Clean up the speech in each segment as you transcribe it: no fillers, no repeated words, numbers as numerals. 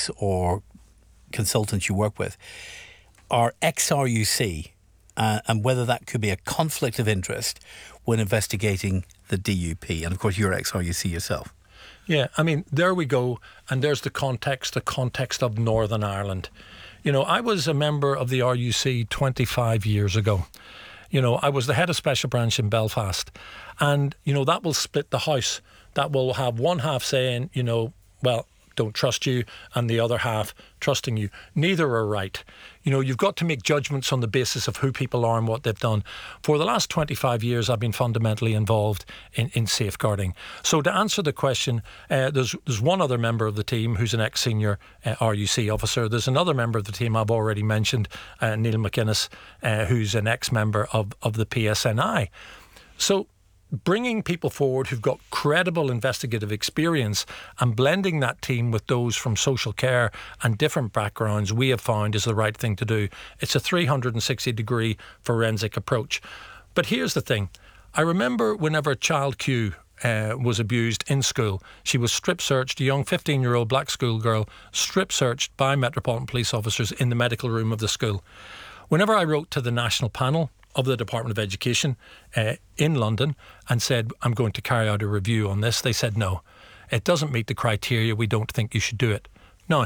colleagues or consultants you work with are ex-RUC, and whether that could be a conflict of interest when investigating the DUP. And of course, you're ex-RUC yourself. Yeah, I mean, there we go. And there's the context of Northern Ireland. You know, I was a member of the RUC 25 years ago. You know, I was the head of special branch in Belfast. And, you know, that will split the House. That will have one half saying, you know, well, don't trust you, and the other half trusting you. Neither are right. You know, you've got to make judgments on the basis of who people are and what they've done. For the last 25 years, I've been fundamentally involved in safeguarding. So to answer the question, there's one other member of the team who's an ex-senior RUC officer. There's another member of the team I've already mentioned, Neil McInnes, who's an ex-member of the PSNI. So bringing people forward who've got credible investigative experience and blending that team with those from social care and different backgrounds, we have found is the right thing to do. It's a 360-degree forensic approach. But here's the thing. I remember whenever Child Q was abused in school, she was strip searched, a young 15-year-old black schoolgirl, strip searched by Metropolitan Police officers in the medical room of the school. Whenever I wrote to the national panel of the Department of Education in London and said, I'm going to carry out a review on this, they said, no, it doesn't meet the criteria. We don't think you should do it. No,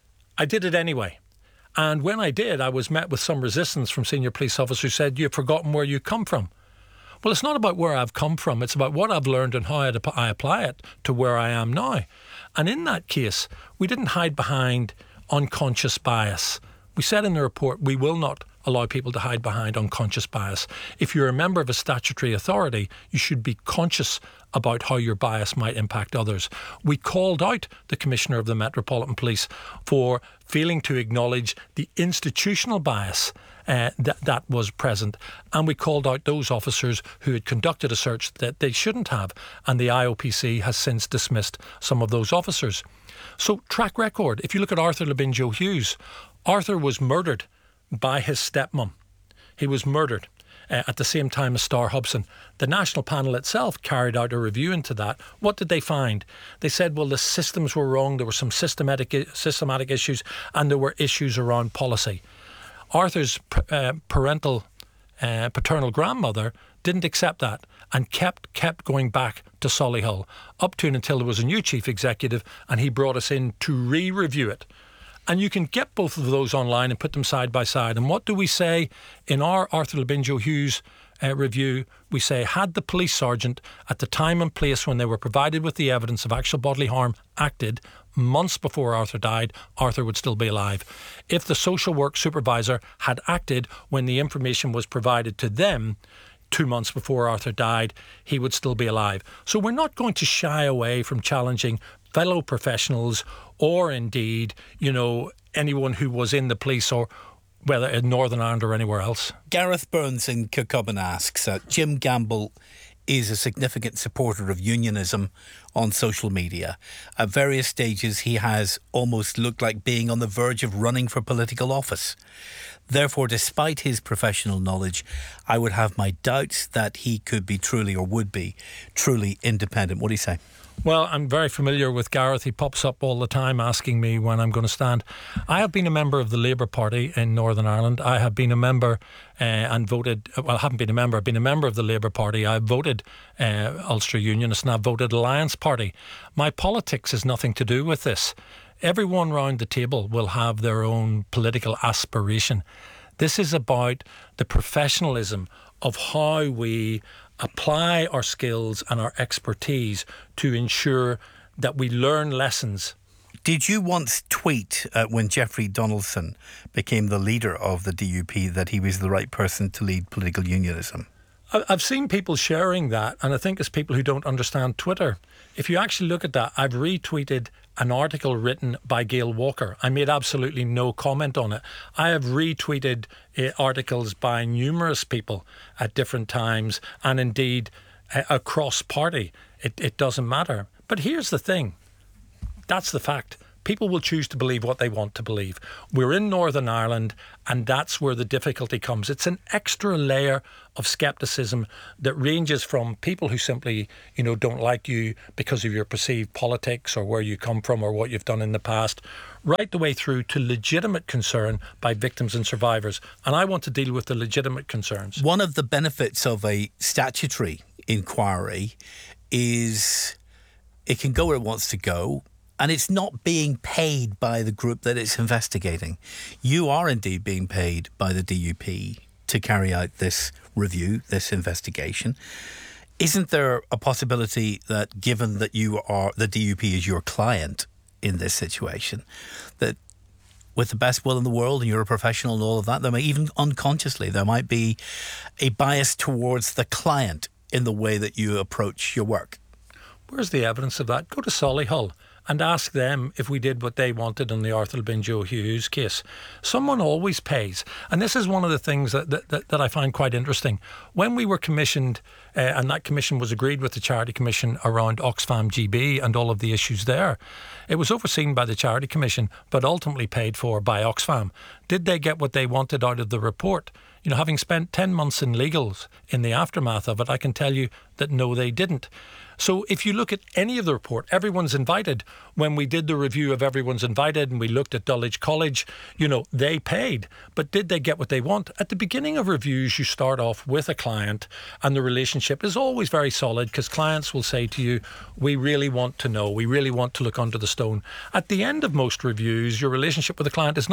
I did it anyway. And when I did, I was met with some resistance from senior police officers who said, you've forgotten where you come from. Well, it's not about where I've come from. It's about what I've learned and how I apply it to where I am now. And in that case, we didn't hide behind unconscious bias. We said in the report, we will not allow people to hide behind unconscious bias. If you're a member of a statutory authority, you should be conscious about how your bias might impact others. We called out the Commissioner of the Metropolitan Police for failing to acknowledge the institutional bias that was present, and we called out those officers who had conducted a search that they shouldn't have, and the IOPC has since dismissed some of those officers. So, track record. If you look at Arthur Labinjo Hughes, Arthur was murdered by his stepmom. He was murdered at the same time as Star Hobson. The national panel itself carried out a review into that. What did they find? They said, well, the systems were wrong. There were some systematic issues, and there were issues around policy. Arthur's paternal grandmother didn't accept that and kept going back to Solihull up to and until there was a new chief executive, and he brought us in to re-review it. And you can get both of those online and put them side by side. And what do we say in our Arthur Labinjo Hughes review? We say, had the police sergeant at the time and place when they were provided with the evidence of actual bodily harm acted months before Arthur died, Arthur would still be alive. If the social work supervisor had acted when the information was provided to them 2 months before Arthur died, he would still be alive. So we're not going to shy away from challenging fellow professionals or indeed, you know, anyone who was in the police, or whether in Northern Ireland or anywhere else. Gareth Burns in Kirkcaldy asks, Jim Gamble is a significant supporter of unionism on social media. At various stages, he has almost looked like being on the verge of running for political office. Therefore, despite his professional knowledge, I would have my doubts that he could be truly, or would be truly, independent. What do you say? Well, I'm very familiar with Gareth. He pops up all the time asking me when I'm going to stand. I have been a member of the Labour Party in Northern Ireland. I have been a member and voted, well, I haven't been a member, I've been a member of the Labour Party. I've voted Ulster Unionist and I've voted Alliance Party. My politics has nothing to do with this. Everyone round the table will have their own political aspiration. This is about the professionalism of how we apply our skills and our expertise to ensure that we learn lessons. Did you once tweet when Jeffrey Donaldson became the leader of the DUP that he was the right person to lead political unionism? I've seen people sharing that, and I think it's people who don't understand Twitter. If you actually look at that, I've retweeted an article written by Gail Walker. I made absolutely no comment on it. I have retweeted articles by numerous people at different times, and indeed across party. It doesn't matter. But here's the thing. That's the fact. people will choose to believe what they want to believe. We're in Northern Ireland, and that's where the difficulty comes. It's an extra layer of scepticism that ranges from people who simply, don't like you because of your perceived politics or where you come from or what you've done in the past, right the way through to legitimate concern by victims and survivors. And I want to deal with the legitimate concerns. One of the benefits of a statutory inquiry is it can go where it wants to go, and it's not being paid by the group that it's investigating. You are indeed being paid by the DUP to carry out this review, this investigation. Isn't there a possibility that, given that the DUP is your client in this situation, that with the best will in the world and you're a professional and all of that, there may, even unconsciously, there might be a bias towards the client in the way that you approach your work? Where's the evidence of that? Go to Solihull and ask them if we did what they wanted in the Arthur Benjo Hughes case. Someone always pays. And this is one of the things that I find quite interesting. When we were commissioned, and that commission was agreed with the Charity Commission around Oxfam GB and all of the issues there, it was overseen by the Charity Commission, but ultimately paid for by Oxfam. Did they get what they wanted out of the report? Having spent 10 months in legals in the aftermath of it, I can tell you that no, they didn't. So if you look at any of the report, Everyone's Invited, when we did the review of Everyone's Invited and we looked at Dulwich College, they paid. But did they get what they want? At the beginning of reviews, you start off with a client and the relationship is always very solid because clients will say to you, we really want to know, we really want to look under the stone. At the end of most reviews, your relationship with the client is not